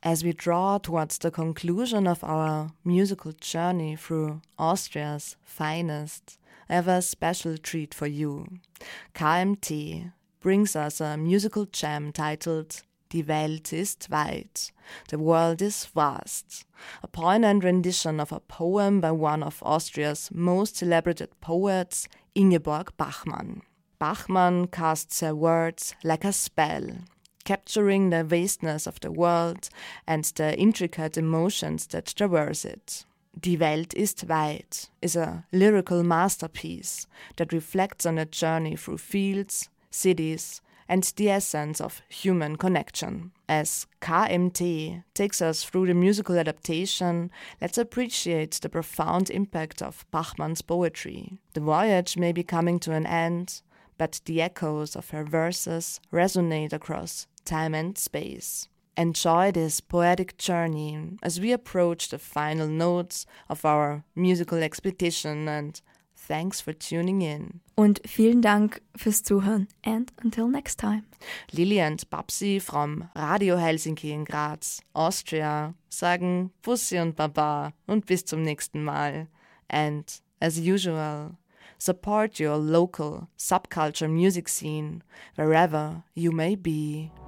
As we draw towards the conclusion of our musical journey through Austria's finest, I have a special treat for you. KMT brings us a musical gem titled Die Welt ist weit, The World is Vast, a poignant rendition of a poem by one of Austria's most celebrated poets, Ingeborg Bachmann. Bachmann casts her words like a spell, capturing the vastness of the world and the intricate emotions that traverse it. Die Welt ist weit is a lyrical masterpiece that reflects on a journey through fields, cities, and the essence of human connection. As KMT takes us through the musical adaptation, let's appreciate the profound impact of Bachmann's poetry. The voyage may be coming to an end, but the echoes of her verses resonate across time and space. Enjoy this poetic journey as we approach the final notes of our musical expedition, and thanks for tuning in. Und vielen Dank fürs Zuhören and until next time. Lili and Babsi from Radio Helsinki in Graz, Austria, sagen Bussi und Baba und bis zum nächsten Mal. And as usual, support your local subculture music scene wherever you may be.